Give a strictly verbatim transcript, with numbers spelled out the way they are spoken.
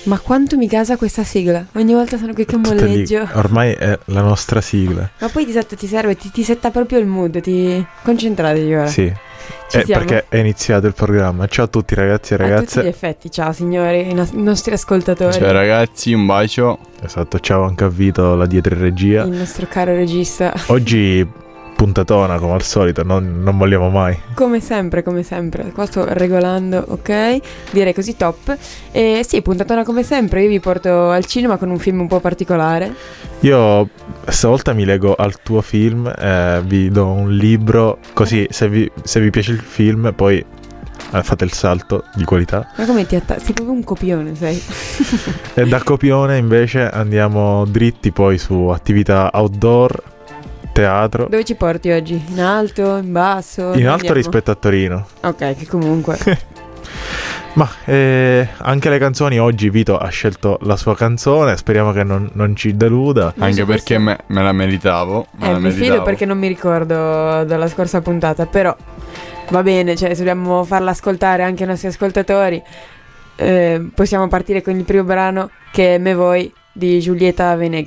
Ma quanto mi casa questa sigla? Ogni volta sono qui che molleggio. Ormai è la nostra sigla. Ma poi di solito ti serve, ti, ti setta proprio il mood, ti concentratevi ora. Sì. Ci Eh, siamo. perché è iniziato il programma. Ciao a tutti ragazzi e A tutti ragazze. gli effetti, ciao signori, i, nos- i nostri ascoltatori. Ciao ragazzi, un bacio. Esatto, ciao anche a Vito, la dietro in regia. Il nostro caro regista. Oggi puntatona come al solito, non, non molliamo mai. Come sempre, come sempre. Qua sto regolando, ok? Direi così top. E sì, puntatona come sempre. Io vi porto al cinema con un film un po' particolare. Io stavolta mi leggo al tuo film, eh, vi do un libro, così se vi, se vi piace il film poi eh, fate il salto di qualità. Ma come ti attacchi? Sei proprio un copione, sei. E da copione invece andiamo dritti poi su attività outdoor, teatro. Dove ci porti oggi? In alto, in basso? In Dove alto andiamo? rispetto a Torino. Ok, che comunque. Ma eh, anche le canzoni, oggi Vito ha scelto la sua canzone, speriamo che non, non ci deluda. Non Anche so perché me, me la meritavo. Me Eh, la mi meritavo. fido perché non mi ricordo dalla scorsa puntata, però va bene, cioè se dobbiamo farla ascoltare anche ai nostri ascoltatori, eh, possiamo partire con il primo brano che è Me Voi di Giulietta Venegas.